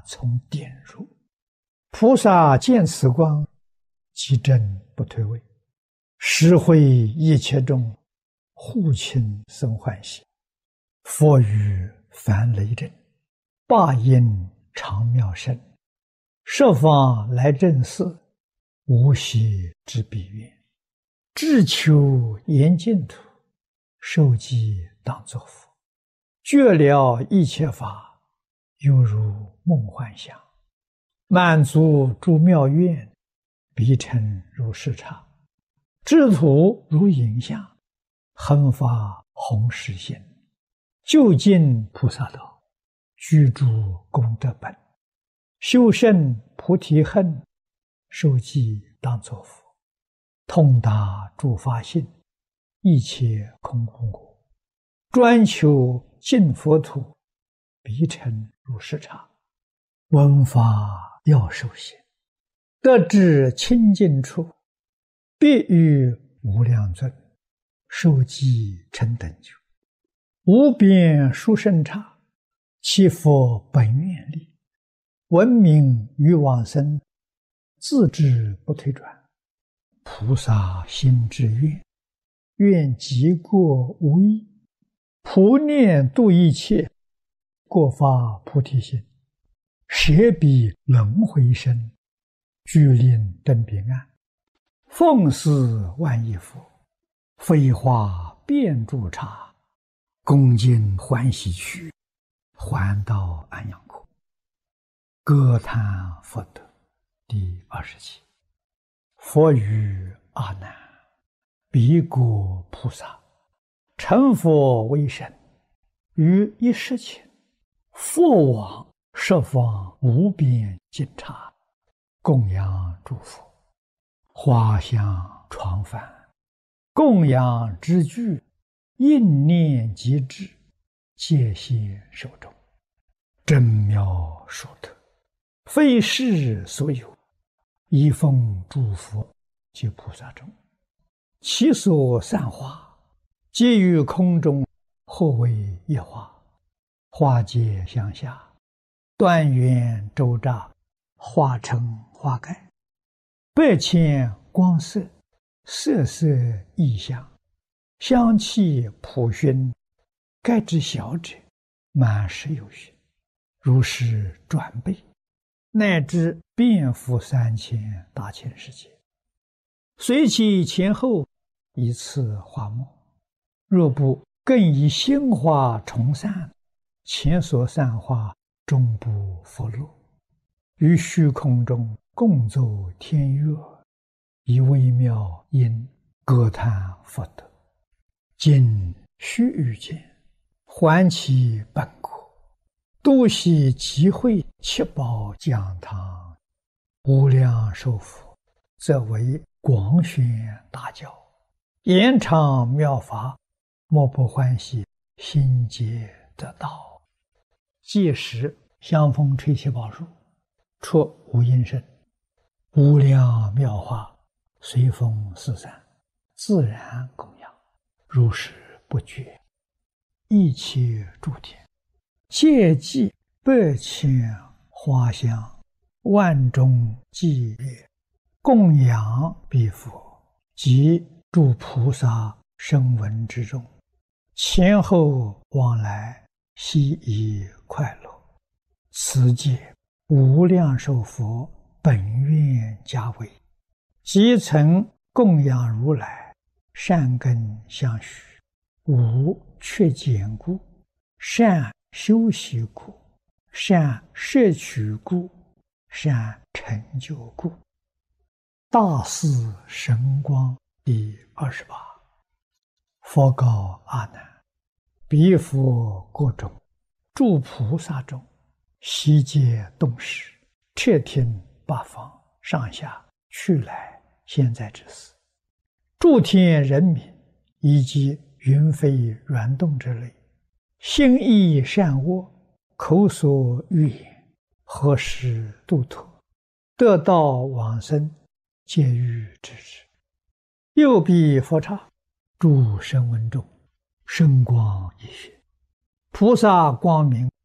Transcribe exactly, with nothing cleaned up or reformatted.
从点入。菩萨见此光，即正不退位，实会一切众，护亲生欢喜。佛语凡雷震，霸音长妙声，设方来正寺，无息之彼愿。志求严净土，受记当作佛。觉了一切法，犹如梦幻想。满足诸妙愿，彼尘如视察。智土如影像，恒发弘誓心。究竟菩萨道，居住功德本。修胜菩提恨，受记当作佛。通达诸法性，一切空无我。专求净佛土，彼尘如视察。闻法要受行，得至清净处，必遇无量尊，受记成等觉。无边殊胜刹，其佛本愿力。闻名于往生，自知不退转。菩萨心之愿，愿极过无异。普念度一切，过发菩提心。舍彼轮回身，具令登彼岸。奉祀万亿佛，飞花遍诸刹。恭敬欢喜去，还到安阳国。歌叹佛德第二十七。佛语阿难：彼国菩萨，成佛为身，于一时前，佛往十方无边尽刹，供养诸佛。花香床幡，供养之具，应念即至，戒谢手中。真妙殊特，非世所有，一奉诸佛及菩萨中。其所散花，皆于空中，或为一花。花结向下，端圆周匝，化成花盖。百千光色，色色异香，香气普熏，盖之小者，满十有余。如是转倍，乃至遍覆三千大千世界。随其前后，一次花末。若不更以鲜花重散，前所散花终不佛落。于虚空中共奏天乐，以微妙音歌叹佛德。今须臾间，还其本国，度悉集会七宝讲堂。无量寿佛，则为广宣大教，延长妙法，莫不欢喜，心结得道。届时香风吹七宝树，出无音声，无量妙法随风四散，自然供养，如是不绝。一切诸天，皆记百千花香，万众伎乐，供养彼佛及诸菩萨声闻之中，前后往来，悉以快乐。此界无量寿佛本愿家为，即曾供养如来，善根相续，无缺减故，善修习故，善摄取故，善成就故。大士神光第二十八。佛告阿难：彼佛国中，诸菩萨中，悉皆动识，彻听八方上下去来现在之事。诸天人民以及云飞软动之类，心意善恶，口所欲言，何时度脱，得道往生，皆欲知之。又彼佛刹，诸声闻中，声光一现，菩萨光明